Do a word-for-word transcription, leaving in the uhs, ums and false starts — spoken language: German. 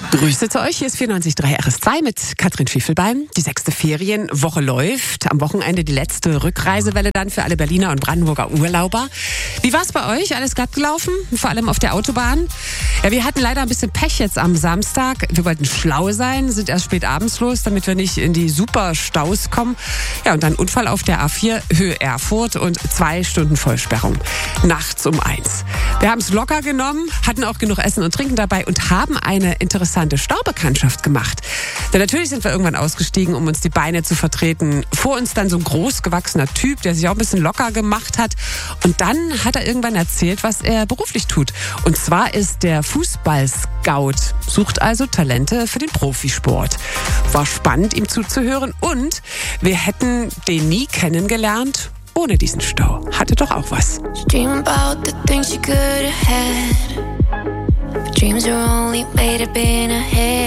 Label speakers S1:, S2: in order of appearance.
S1: Grüße zu euch, hier ist vierundneunzig Komma drei R S zwei mit Katrin Schiefelbein. Die sechste Ferienwoche läuft. Am Wochenende die letzte Rückreisewelle dann für alle Berliner und Brandenburger Urlauber. Wie war's bei euch? Alles glatt gelaufen? Vor allem auf der Autobahn? Ja, wir hatten leider ein bisschen Pech jetzt am Samstag. Wir wollten schlau sein, sind erst spät abends los, damit wir nicht in die Superstaus kommen. Ja, und dann Unfall auf der A vier Höhe Erfurt und zwei Stunden Vollsperrung. Nachts um eins. Wir haben es locker genommen, hatten auch genug Essen und Trinken dabei und haben eine interessante Staubekanntschaft gemacht. Denn natürlich sind wir irgendwann ausgestiegen, um uns die Beine zu vertreten. Vor uns dann so ein großgewachsener Typ, der sich auch ein bisschen locker gemacht hat. Und dann hat er irgendwann erzählt, was er beruflich tut. Und zwar ist der Fußball-Scout, sucht also Talente für den Profisport. War spannend, ihm zuzuhören und wir hätten den nie kennengelernt ohne diesen Stau. Hatte doch auch was.
S2: Dreams are only made up in a head.